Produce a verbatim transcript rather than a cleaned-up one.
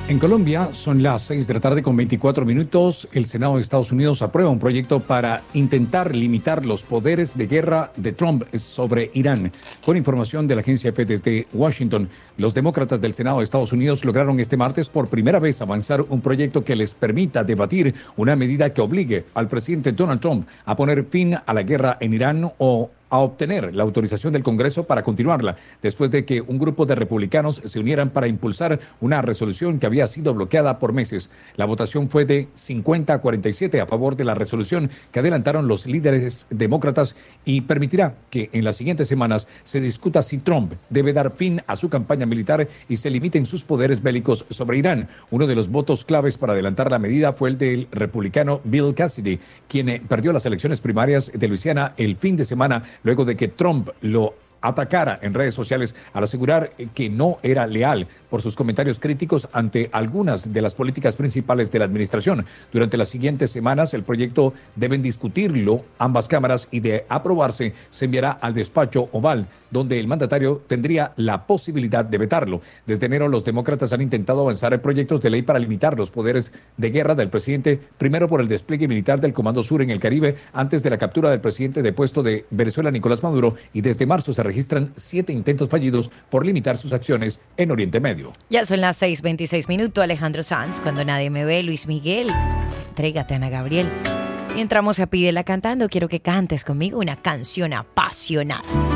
En Colombia son las seis de la tarde con veinticuatro minutos. El Senado de Estados Unidos aprueba un proyecto para intentar limitar los poderes de guerra de Trump sobre Irán. Con información de la agencia F desde Washington, los demócratas del Senado de Estados Unidos lograron este martes por primera vez avanzar un proyecto que les permita debatir una medida que obligue al presidente Donald Trump a poner fin a la guerra en Irán o a obtener la autorización del Congreso para continuarla, después de que un grupo de republicanos se unieran para impulsar una resolución que había sido bloqueada por meses. La votación fue de cincuenta a cuarenta y siete a favor de la resolución que adelantaron los líderes demócratas y permitirá que en las siguientes semanas se discuta si Trump debe dar fin a su campaña militar y se limiten sus poderes bélicos sobre Irán. Uno de los votos claves para adelantar la medida fue el del republicano Bill Cassidy, quien eh, perdió las elecciones primarias de Luisiana el fin de semana luego de que Trump lo atacara en redes sociales al asegurar que no era leal por sus comentarios críticos ante algunas de las políticas principales de la administración. Durante las siguientes semanas, el proyecto deben discutirlo ambas cámaras y de aprobarse se enviará al despacho oval, donde el mandatario tendría la posibilidad de vetarlo. Desde enero, los demócratas han intentado avanzar proyectos de ley para limitar los poderes de guerra del presidente, primero por el despliegue militar del Comando Sur en el Caribe, antes de la captura del presidente depuesto de Venezuela, Nicolás Maduro, y desde marzo se registran siete intentos fallidos por limitar sus acciones en Oriente Medio. Ya son las seis veintiséis minutos, Alejandro Sanz, Cuando Nadie Me Ve, Luis Miguel, Entrégate, Ana Gabriel. Y entramos a Pídela cantando, quiero que cantes conmigo una canción apasionada.